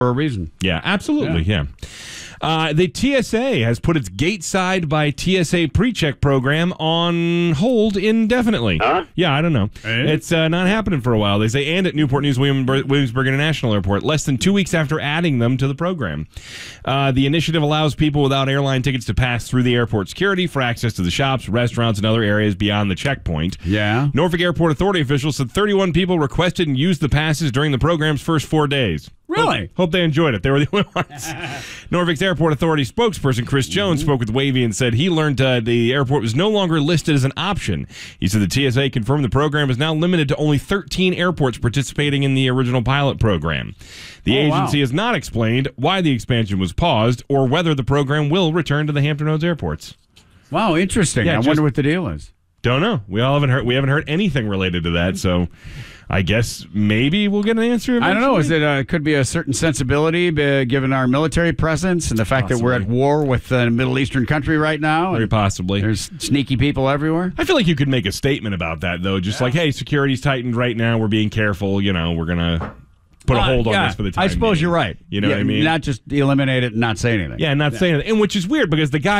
for a reason. Yeah, absolutely. Yeah. The TSA has put its Gateside by TSA pre-check program on hold indefinitely. Huh? Yeah, I don't know. It's not happening for a while. They say, and at Newport News Williamsburg International Airport, less than 2 weeks after adding them to the program. The initiative allows people without airline tickets to pass through the airport security for access to the shops, restaurants, and other areas beyond the checkpoint. Yeah. Norfolk Airport Authority officials said 31 people requested and used the passes during the program's first 4 days. Really? Hope they enjoyed it. They were the only ones. Norfolk's Airport Authority spokesperson Chris Jones spoke with Wavy and said he learned the airport was no longer listed as an option. He said the TSA confirmed the program is now limited to only 13 airports participating in the original pilot program. The agency has not explained why the expansion was paused or whether the program will return to the Hampton Roads airports. Wow, interesting. Yeah, I wonder what the deal is. Don't know. We haven't heard anything related to that, so I guess maybe we'll get an answer eventually. I don't know. Is it could be a certain sensibility given our military presence and the fact that we're at war with a Middle Eastern country right now? Very possibly. There's sneaky people everywhere. I feel like you could make a statement about that, though. Just like, hey, security's tightened right now. We're being careful. We're going to put a hold on this for the time I suppose being. you're right. You know what I mean? Not just eliminate it and not say anything. Yeah, not saying anything. And which is weird because the guy